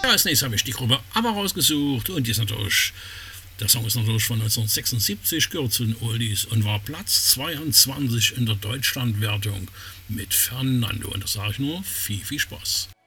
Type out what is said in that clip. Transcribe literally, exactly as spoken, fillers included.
Ja, als nächstes habe ich die Gruppe ABBA rausgesucht und die ist natürlich, der Song ist natürlich von neunzehnhundertsechsundsiebzig, gehört zu den Oldies und war Platz zweiundzwanzig in der Deutschlandwertung mit Fernando. Und da sage ich nur, viel, viel Spaß.